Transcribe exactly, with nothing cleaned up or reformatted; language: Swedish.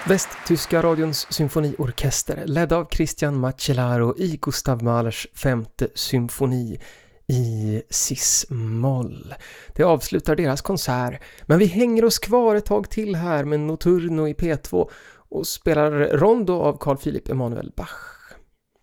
Västtyska radions symfoniorkester ledd av Christian Macellaro i Gustav Mahlers femte symfoni i cis-moll. Det avslutar deras konsert, men vi hänger oss kvar ett tag till här med Notturno i P två och spelar Rondo av Carl Philipp Emanuel Bach.